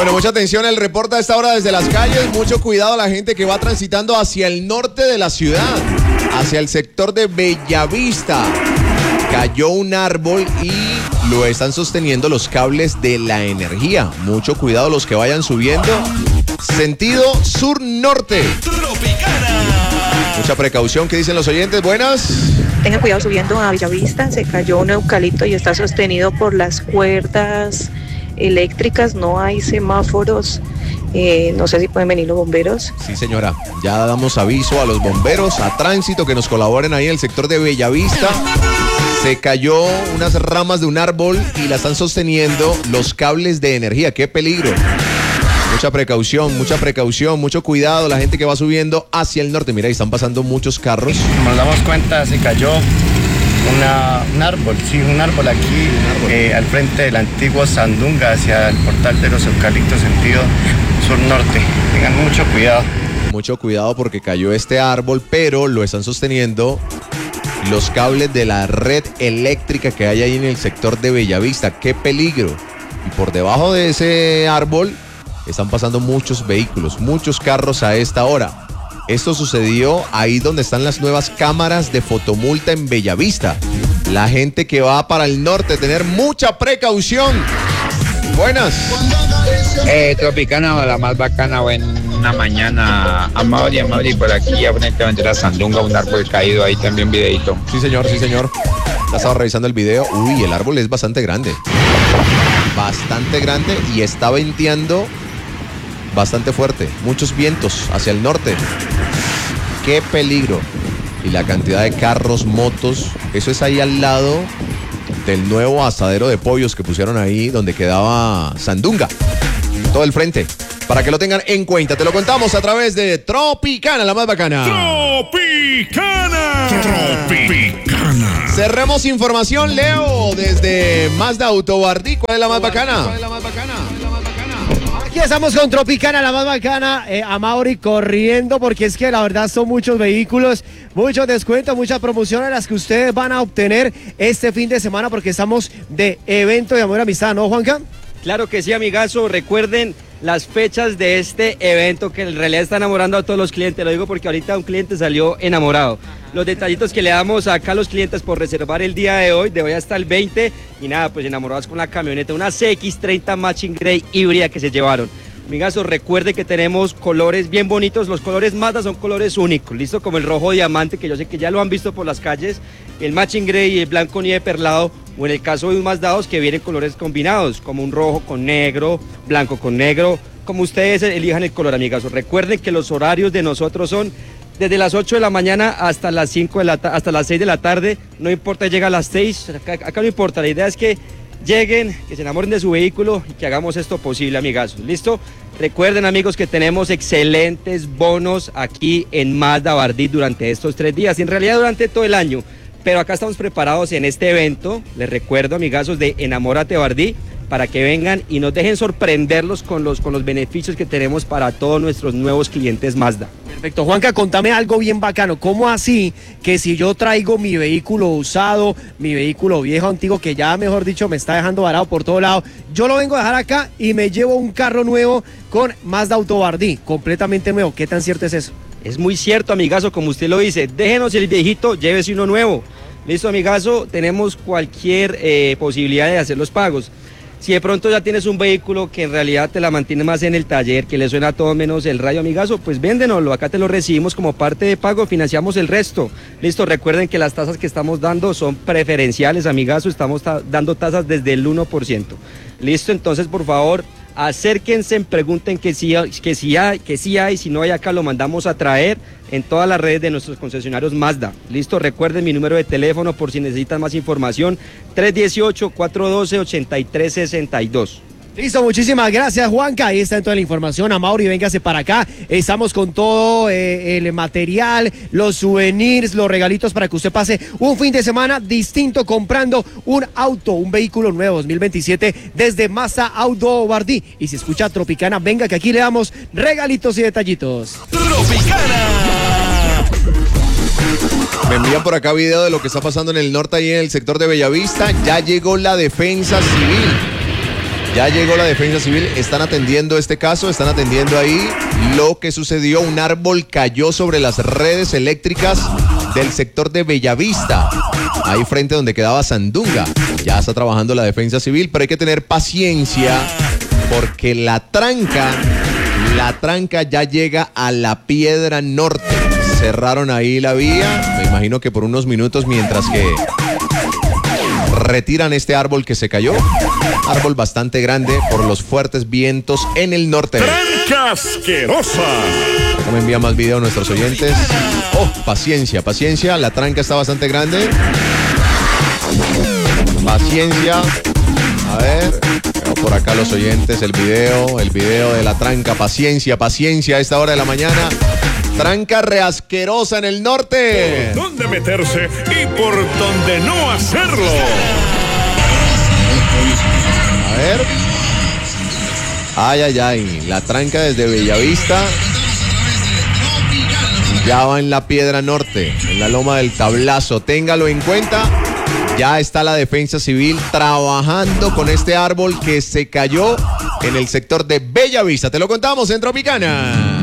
Bueno, mucha atención, el reporte a esta hora desde las calles. Mucho cuidado a la gente que va transitando hacia el norte de la ciudad, hacia el sector de Bellavista. Cayó un árbol y lo están sosteniendo los cables de la energía. Mucho cuidado los que vayan subiendo. Sentido sur-norte. Mucha precaución, ¿qué dicen los oyentes? Buenas. Tengan cuidado subiendo a Bellavista, se cayó un eucalipto y está sostenido por las cuerdas eléctricas, no hay semáforos, no sé si pueden venir los bomberos. Sí, señora, ya damos aviso a los bomberos, a tránsito, que nos colaboren ahí en el sector de Bellavista. Se cayó unas ramas de un árbol y la están sosteniendo los cables de energía. ¡Qué peligro! Mucha precaución, mucho cuidado la gente que va subiendo hacia el norte. Mira, ahí están pasando muchos carros. Nos damos cuenta, se cayó un árbol aquí al frente del antiguo Sandunga hacia el portal de los eucaliptos sentido sur-norte. Tengan mucho cuidado. Mucho cuidado porque cayó este árbol, pero lo están sosteniendo los cables de la red eléctrica que hay ahí en el sector de Bellavista. ¡Qué peligro! Y por debajo de ese árbol están pasando muchos vehículos, muchos carros a esta hora. Esto sucedió ahí donde están las nuevas cámaras de fotomulta en Bellavista. La gente que va para el norte, tener mucha precaución. Buenas. Tropicana, la más bacana, buena mañana. A Mauri, por aquí, aparentemente la Sandunga, un árbol caído, ahí también un videito. Sí, señor. Ya estaba revisando el video. Uy, el árbol es bastante grande. Y está venteando bastante fuerte. Muchos vientos hacia el norte. ¡Qué peligro! Y la cantidad de carros, motos, eso es ahí al lado del nuevo asadero de pollos que pusieron ahí donde quedaba Sandunga. Todo el frente. Para que lo tengan en cuenta, te lo contamos a través de Tropicana, la más bacana. ¡Tropicana! Cerremos información, Leo, desde Mazda Autobardí. ¿Cuál es la más bacana? Aquí estamos con Tropicana, la más bacana, a Mauri corriendo, porque es que la verdad son muchos vehículos, muchos descuentos, muchas promociones las que ustedes van a obtener este fin de semana, porque estamos de evento de amor y amistad, ¿no, Juanca? Claro que sí, amigazo. Recuerden las fechas de este evento que en realidad está enamorando a todos los clientes. Lo digo porque ahorita un cliente salió enamorado. Los detallitos que le damos acá a los clientes por reservar el día de hoy hasta el 20. Y nada, pues enamorados con la camioneta, una CX-30 Matching Grey híbrida que se llevaron. Amigazo, recuerde que tenemos colores bien bonitos. Los colores Mazda son colores únicos, listo, como el rojo diamante, que yo sé que ya lo han visto por las calles, el Matching Grey y el blanco nieve perlado, o en el caso de un Mazda 2 que vienen colores combinados, como un rojo con negro, blanco con negro, como ustedes elijan el color, amigazo. Recuerden que los horarios de nosotros son desde las 8 de la mañana hasta las 6 de la tarde, no importa, llega a las 6, acá no importa, la idea es que lleguen, que se enamoren de su vehículo y que hagamos esto posible, amigazos. ¿Listo? Recuerden, amigos, que tenemos excelentes bonos aquí en Mazda Bardí durante estos 3 días, y en realidad durante todo el año. Pero acá estamos preparados en este evento, les recuerdo, amigazos, de Enamórate Bardí, para que vengan y nos dejen sorprenderlos con los beneficios que tenemos para todos nuestros nuevos clientes Mazda. Perfecto, Juanca, contame algo bien bacano. ¿Cómo así que si yo traigo mi vehículo usado, mi vehículo viejo, antiguo, que ya, mejor dicho, me está dejando varado por todo lado, yo lo vengo a dejar acá y me llevo un carro nuevo con Mazda Autobardí, completamente nuevo? ¿Qué tan cierto es eso? Es muy cierto, amigazo, como usted lo dice. Déjenos el viejito, llévese uno nuevo. Listo, amigazo, tenemos cualquier posibilidad de hacer los pagos. Si de pronto ya tienes un vehículo que en realidad te la mantiene más en el taller, que le suena todo menos el radio, amigazo, pues véndenoslo, acá te lo recibimos como parte de pago, financiamos el resto. Listo, recuerden que las tasas que estamos dando son preferenciales, amigazo, estamos dando tasas desde el 1%. Listo, entonces por favor, acérquense, pregunten que sí hay, si no hay acá lo mandamos a traer en todas las redes de nuestros concesionarios Mazda. Listo, recuerden mi número de teléfono por si necesitan más información, 318-412-8362. Listo, muchísimas gracias, Juanca. Ahí está toda la información. Amaury, véngase para acá. Estamos con todo el material, los souvenirs, los regalitos para que usted pase un fin de semana distinto comprando un auto, un vehículo nuevo 2027 desde Mazda Autobardí. Y si escucha Tropicana, venga que aquí le damos regalitos y detallitos. Tropicana. Me envían por acá video de lo que está pasando en el norte, ahí en el sector de Bellavista. Ya llegó la defensa civil. Ya llegó la defensa civil, están atendiendo este caso, están atendiendo ahí lo que sucedió. Un árbol cayó sobre las redes eléctricas del sector de Bellavista, ahí frente donde quedaba Sandunga. Ya está trabajando la defensa civil, pero hay que tener paciencia porque la tranca ya llega a la Piedra Norte. Cerraron ahí la vía, me imagino que por unos minutos mientras que retiran este árbol que se cayó. Árbol bastante grande por los fuertes vientos en el norte. ¡Tranca asquerosa! ¿Cómo envía más video a nuestros oyentes? Oh, paciencia, la tranca está bastante grande. Paciencia. A ver, veo por acá los oyentes, el video de la tranca. Paciencia a esta hora de la mañana. Tranca reasquerosa en el norte. ¿Por dónde meterse y por dónde no hacerlo? A ver. Ay. La tranca desde Bellavista. Ya va en la Piedra Norte, en la Loma del Tablazo. Téngalo en cuenta. Ya está la defensa civil trabajando con este árbol que se cayó en el sector de Bellavista. Te lo contamos en Tropicana.